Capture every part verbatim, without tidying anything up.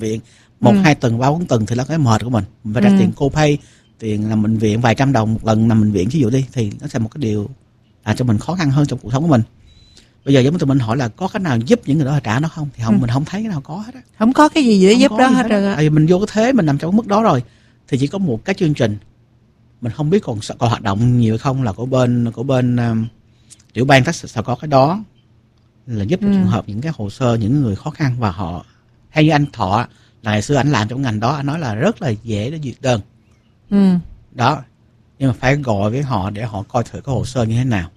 viện một ừ. hai tuần, ba bốn tuần thì là cái mệt của mình. Mình phải trả ừ. tiền co-pay, tiền nằm bệnh viện vài trăm đồng một lần nằm bệnh viện ví dụ đi, thì nó sẽ một cái điều làm cho mình khó khăn hơn trong cuộc sống của mình. Bây giờ giống như tụi mình hỏi là có cách nào giúp những người đó trả nó không, thì không, ừ. mình không thấy cái nào có hết á. Không có cái gì để không giúp đó hết rồi. Tại vì mình vô cái thế mình nằm trong cái mức đó rồi, thì chỉ có một cái chương trình mình không biết còn còn hoạt động nhiều hay không, là của bên của bên um, tiểu bang Texas sẽ có cái đó, là giúp ừ. trường hợp những cái hồ sơ những người khó khăn, và họ hay như anh Thọ là ngày xưa anh làm trong ngành đó, anh nói là rất là dễ để duyệt đơn. Ừ. Đó, nhưng mà phải gọi với họ để họ coi thử cái hồ sơ như thế nào.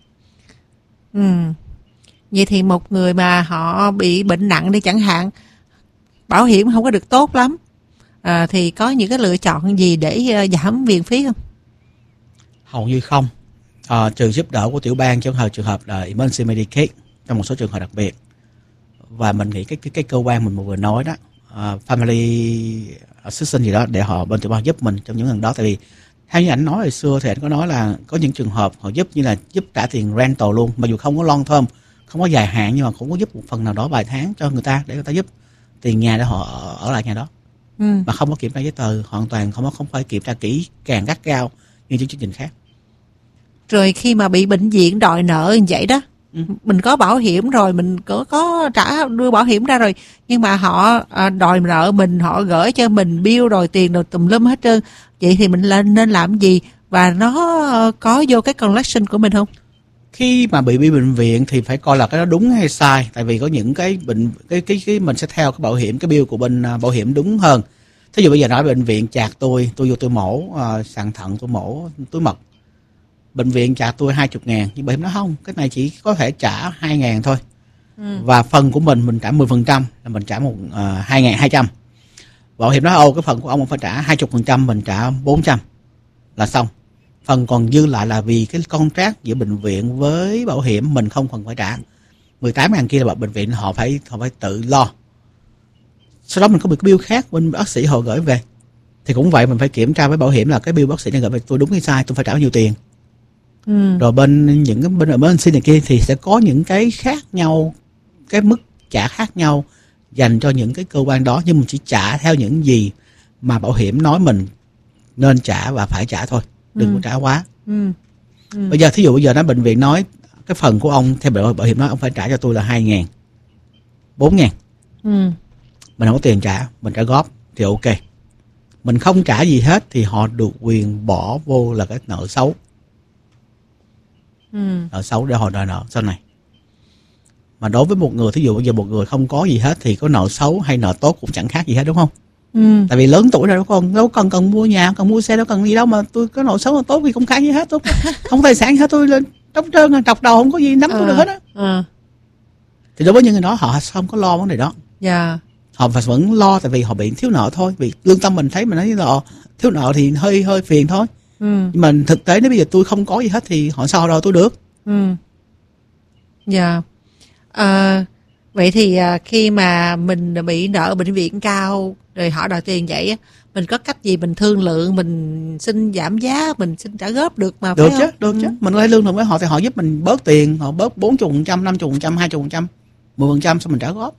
Ừ. Vậy thì một người mà họ bị bệnh nặng đi chẳng hạn, bảo hiểm không có được tốt lắm, à, thì có những cái lựa chọn gì để uh, giảm viện phí không? Hầu như không, à, trừ giúp đỡ của tiểu bang trong trường hợp là emergency Medicaid trong một số trường hợp đặc biệt. Và mình nghĩ cái cái, cái cơ quan mình vừa nói đó, uh, family assistance gì đó, để họ bên tiểu bang giúp mình trong những lần đó. Tại vì theo như anh nói hồi xưa thì anh có nói là có những trường hợp họ giúp như là giúp trả tiền rental luôn, mặc dù không có long term, không có dài hạn, nhưng mà cũng có giúp một phần nào đó vài tháng cho người ta, để người ta giúp tiền nhà để họ ở lại nhà đó. Ừ. Mà không có kiểm tra giấy tờ, hoàn toàn không có không phải kiểm tra kỹ càng gắt gao như những chương trình khác. Rồi khi mà bị bệnh viện đòi nợ như vậy đó, ừ. mình có bảo hiểm rồi, mình có có trả đưa bảo hiểm ra rồi, nhưng mà họ đòi nợ mình, họ gửi cho mình bill rồi tiền rồi tùm lum hết trơn. Vậy thì mình lên nên làm gì, và nó có vô cái collection của mình không? Khi mà bị bị bệnh viện thì phải coi là cái đó đúng hay sai, tại vì có những cái bệnh cái cái cái mình sẽ theo cái bảo hiểm, cái bill của bên uh, bảo hiểm đúng hơn. Thí dụ bây giờ nói bệnh viện chạc tôi, tôi vô tôi mổ uh, sàn thận, tôi mổ túi mật, bệnh viện trả tôi hai mươi ngàn, nhưng bảo hiểm nó không, cái này chỉ có thể trả hai ngàn thôi. Ừ. Và phần của mình mình trả mười phần trăm là mình trả một uh, hai ngàn hai trăm. Bảo hiểm nói ô cái phần của ông phải trả hai mươi phần trăm, mình trả bốn trăm là xong. Phần còn dư lại là vì cái contract giữa bệnh viện với bảo hiểm mình không cần phải trả. mười tám ngàn kia là bệnh viện họ phải họ phải tự lo. Sau đó mình có một cái bill khác bên bác sĩ họ gửi về, thì cũng vậy, mình phải kiểm tra với bảo hiểm là cái bill bác sĩ này gửi về tôi đúng hay sai, tôi phải trả bao nhiêu tiền. Ừ. Rồi bên những cái bên ở bên này kia thì sẽ có những cái khác nhau, cái mức trả khác nhau dành cho những cái cơ quan đó, nhưng mình chỉ trả theo những gì mà bảo hiểm nói mình nên trả và phải trả thôi, đừng ừ. có trả quá. Ừ. Ừ. Bây giờ thí dụ bây giờ nói bệnh viện nói cái phần của ông theo bảo, bảo hiểm nói ông phải trả cho tôi là hai ngàn, bốn ngàn. Ừ. Mình không có tiền trả, mình trả góp thì ok. Mình không trả gì hết thì họ được quyền bỏ vô là cái nợ xấu. Ừ. Nợ xấu để họ đòi nợ sau này. Mà đối với một người, thí dụ bây giờ một người không có gì hết thì có nợ xấu hay nợ tốt cũng chẳng khác gì hết, đúng không? Ừ. Tại vì lớn tuổi rồi, đâu còn đâu cần cần mua nhà, cần mua xe, đâu cần gì đâu mà tôi có nợ xấu là tốt vì không khác gì hết, tôi không tài sản hết, tôi lên trống trơn trọc đầu không có gì nắm tôi à, được hết á. À. Thì đối với những người đó họ không có lo vấn đề đó. Dạ. Yeah. Họ phải vẫn lo tại vì họ bị thiếu nợ thôi, vì lương tâm mình thấy mình nói là thiếu nợ thì hơi hơi phiền thôi. Ừ. Nhưng mà thực tế nếu bây giờ tôi không có gì hết thì họ sao đòi tôi được. Ừ. Dạ. Yeah. À, vậy thì à, khi mà mình bị nợ bệnh viện cao rồi họ đòi tiền vậy, mình có cách gì mình thương lượng, mình xin giảm giá, mình xin trả góp được mà, được phải chứ, không? được ừ. chứ. Mình lấy lương thường với họ thì họ giúp mình bớt tiền, họ bớt bốn mươi phần trăm, năm mươi phần trăm, hai mươi phần trăm, mười phần trăm xong mình trả góp.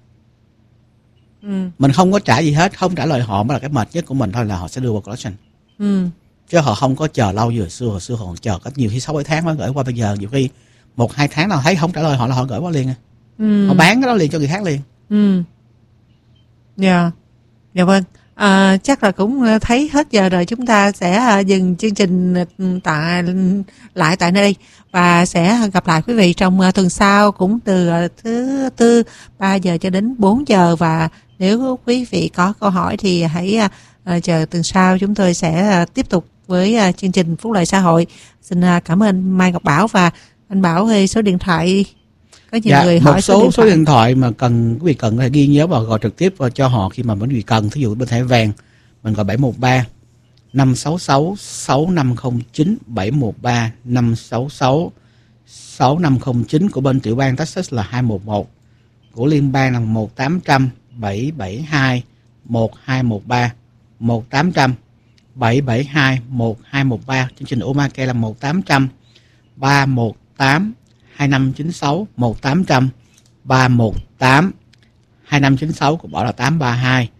Ừ. Mình không có trả gì hết, không trả lời họ mới là cái mệt nhất của mình thôi, là họ sẽ đưa vào collection. Ừ. Chứ họ không có chờ lâu như hồi xưa, hồi xưa họ chờ có nhiều khi sáu bảy tháng mới gửi qua, bây giờ nhiều khi một hai tháng nào thấy không trả lời họ là họ gửi qua liền. Ừ. Họ bán cái đó liền cho người khác liền. Ừ. Dạ. Yeah. Dạ vâng. À, chắc là cũng thấy hết giờ rồi, chúng ta sẽ dừng chương trình tại lại tại nơi đây và sẽ gặp lại quý vị trong tuần sau cũng từ thứ tư ba giờ cho đến bốn giờ. Và nếu quý vị có câu hỏi thì hãy uh, chờ tuần sau, chúng tôi sẽ uh, tiếp tục với uh, chương trình Phúc Lợi Xã Hội. Xin uh, cảm ơn Mai Ngọc Bảo. Và anh Bảo ơi, số điện thoại có nhiều dạ, người một hỏi số số điện, số điện thoại mà cần quý vị cần phải ghi nhớ và gọi trực tiếp cho họ khi mà quý vị cần. Thí dụ bên thẻ vàng mình gọi bảy một ba năm sáu sáu sáu năm không chín, bảy một ba năm sáu sáu sáu năm không chín, của bên tiểu bang Texas là hai một một, của liên bang là một tám trăm bảy bảy hai một hai một ba, một tám trăm bảy bảy hai một hai một ba. Chương trình Obamacare là một tám trăm ba một tám hai năm chín sáu, một tám trăm ba một tám hai năm chín sáu, của Bảo là tám ba hai